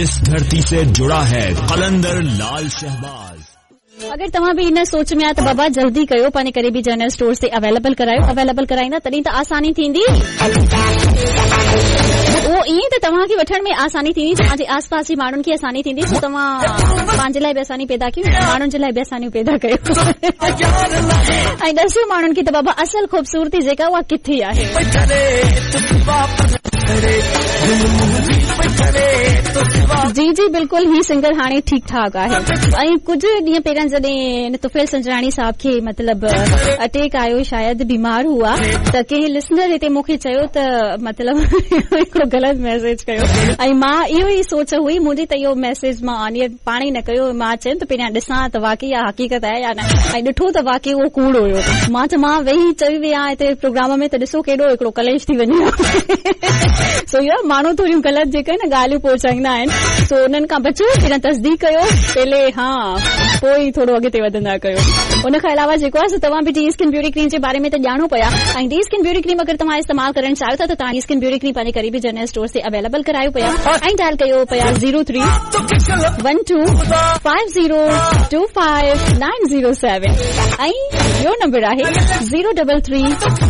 जिस धरती से जुड़ा है कलंदर लाल शहबाज। अगर तव्हां बि इन सोच में आ त बाबा जल्दी कयो पंहिंजे क़रीबी जनरल स्टोर ते अवेलेबल कराईंदा तॾहिं त आसानी थींदी। वो ईअं त तव्हांखे वठण में आसानी थींदी, तव्हांजे आस पास जी माण्हुनि खे आसानी थींदी, सो तव्हां पंहिंजे लाइ बि आसानी पैदा कयो, माण्हुनि जे लाइ बि आसानियूं पैदा कयो ऐं ॾसो माण्हुनि खे त बाबा असल ख़ूबसूरती जेका उहा किथे आहे। जी जी बिल्कुल, ही सिंगर हाणे ठीक ठाक आहे। ऐं कुछ ॾींहं पहिरियां जॾहिं तुफैल संजराणी साहब खे मतलब अटैक आयो, शायद बीमार हुआ, त कंहिं लिसनर हिते मूंखे चयो त मतलब हिकिड़ो ग़लत मैसेज कयो ऐं मां इहो ई सोच हुई मुंहिंजी त इहो मैसेज मां पाण ई न कयो। मां चयमि त पहिरियां ॾिसां त वाकई इहा हक़ीक़त आहे या न, ऐं ॾिठो त वाकई उहो कूड़ हुयो। मां वेही चई विया हिते प्रोग्राम में त ॾिसो केॾो हिकिड़ो कलेश थी वञे। सो इहो माण्हू थोरियूं ग़लत जेके न ॻाल्हियूं पहुचाईंदा आहिनि, सो उन्हनि खां बचो, पहिरियां तस्दीक कयो पहले, हाँ पोइ थोरो अॻिते वधंदा कयो। उन खां अलावा जेको आहे तव्हां बि डी स्किन ब्यूटी क्रीम जे बारे में त ॼाणो पिया, ऐं डी स्किन ब्यूटी क्रीम अगरि तव्हां इस्तेमाल करणु चाहियो था त तव्हां डी स्किन ब्यूटी क्रीम पंहिंजे क़रीबी जनरल स्टोर ते अवेलेबल करायो पिया ऐं डायल कयो पिया 031250259007 ऐं ॿियो नंबर आहे 033